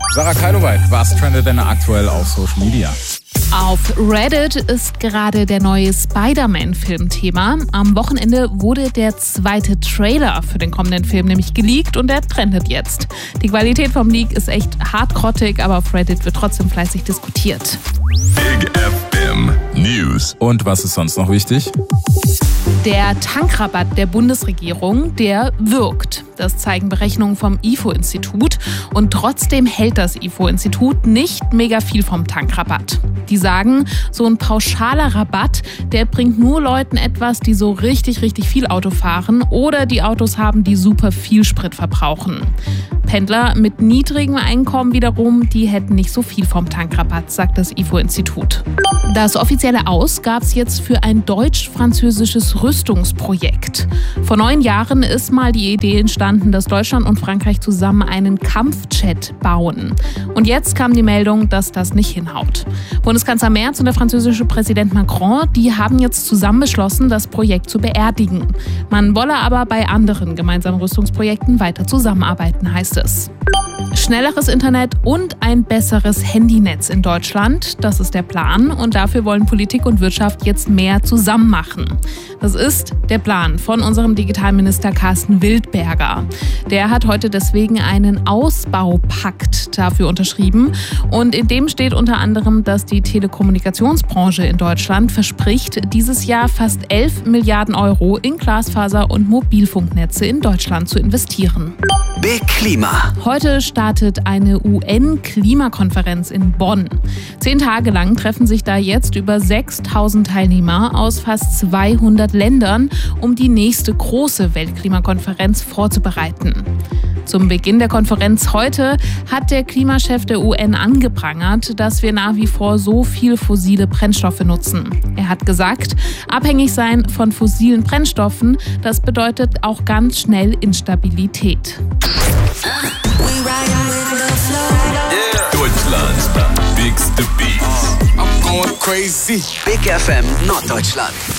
Sarah Keiloweit, was trendet denn aktuell auf Social Media? Auf Reddit ist gerade der neue Spider-Man-Film Thema. Am Wochenende wurde der zweite Trailer für den kommenden Film nämlich geleakt und der trendet jetzt. Die Qualität vom Leak ist echt hartgrottig, aber auf Reddit wird trotzdem fleißig diskutiert. Big FM News. Und was ist sonst noch wichtig? Der Tankrabatt der Bundesregierung, der wirkt. Das zeigen Berechnungen vom IFO-Institut. Und trotzdem hält das IFO-Institut nicht mega viel vom Tankrabatt. Die sagen, so ein pauschaler Rabatt, der bringt nur Leuten etwas, die so richtig viel Auto fahren oder die Autos haben, die super viel Sprit verbrauchen. Pendler mit niedrigem Einkommen wiederum, die hätten nicht so viel vom Tankrabatt, sagt das IFO-Institut. Das offizielle Aus gab es jetzt für ein deutsch-französisches Rüstungsprojekt. Vor 9 Jahren ist mal die Idee entstanden, dass Deutschland und Frankreich zusammen einen Kampfjet bauen. Und jetzt kam die Meldung, dass das nicht hinhaut. Bundeskanzler Merz und der französische Präsident Macron, die haben jetzt zusammen beschlossen, das Projekt zu beerdigen. Man wolle aber bei anderen gemeinsamen Rüstungsprojekten weiter zusammenarbeiten, heißt es. Schnelleres Internet und ein besseres Handynetz in Deutschland, das ist der Plan. Und dafür wollen Politik und Wirtschaft jetzt mehr zusammen machen. Das ist der Plan von unserem Digitalminister Carsten Wildberger. Der hat heute deswegen einen Ausbaupakt dafür unterschrieben. Und in dem steht unter anderem, dass die Telekommunikationsbranche in Deutschland verspricht, dieses Jahr fast 11 Milliarden Euro in Glasfaser- und Mobilfunknetze in Deutschland zu investieren. Big Klima. Heute startet eine UN-Klimakonferenz in Bonn. 10 Tage lang treffen sich da jetzt über 6.000 Teilnehmer aus fast 200 Ländern, um die nächste große Weltklimakonferenz vorzubereiten. Zum Beginn der Konferenz heute hat der Klimachef der UN angeprangert, dass wir nach wie vor so viel fossile Brennstoffe nutzen. Er hat gesagt, abhängig sein von fossilen Brennstoffen, das bedeutet auch ganz schnell Instabilität. Deutschlands bigste Beats. Big FM Norddeutschland.